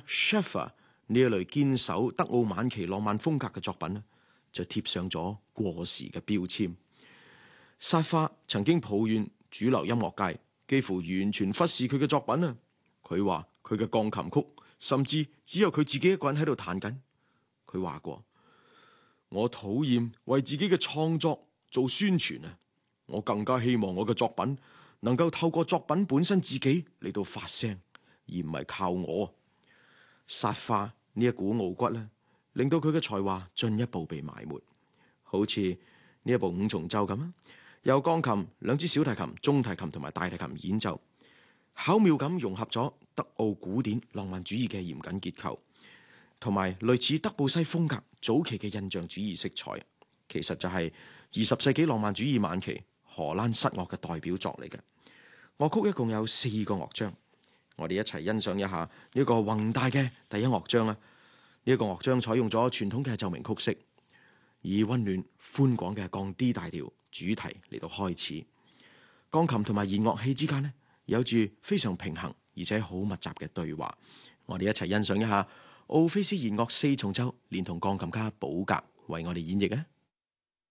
Schäfer 呢一類堅守德奧晚期浪漫風格嘅作品呢，就貼上咗過時嘅標籤。薩法曾經抱怨主流音樂界幾乎完全忽視佢嘅作品啊！佢話佢嘅鋼琴曲甚至只有佢自己一個人喺度彈緊。佢話過：我討厭為自己嘅創作做宣傳啊！我更加希望我嘅作品能夠透過作品本身自己嚟到發聲，而唔係靠我。薩法呢一股傲骨咧，令到佢嘅才華進一步被埋沒。好似呢一部五重奏咁啊，由鋼琴、兩支小提琴、中提琴同埋大提琴演奏，巧妙咁融合咗德奧古典浪漫主義嘅嚴謹結構，同埋類似德布西風格早期嘅印象主義色彩，其實就係20世紀浪漫主義晚期荷蘭室樂嘅代表作嚟嘅。樂曲一共有4個樂章，我哋一齊欣賞一下呢個宏大嘅第一樂章啦。呢一個樂章採用咗傳統嘅奏鳴曲式，以溫暖寬廣嘅降 D 大調主題嚟到開始。鋼琴同埋弦樂器之間呢，有住非常平衡而且好密集嘅對話。我哋一齊欣賞一下奧菲斯弦樂4重奏連同鋼琴家寶格為我哋演繹啊！